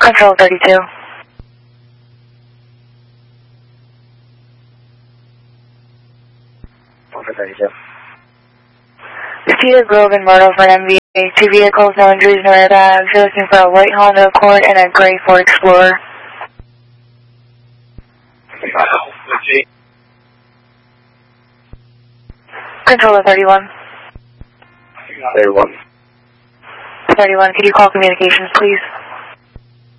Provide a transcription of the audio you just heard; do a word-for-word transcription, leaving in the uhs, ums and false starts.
Control thirty-two. Over thirty-two. Cedar Grove and Myrtle for an M V A. Two vehicles, no injuries, no airbags. You're looking for a white Honda Accord and a gray Ford Explorer. Let's see. Controller thirty-one. thirty-one. thirty-one, could you call communications, please?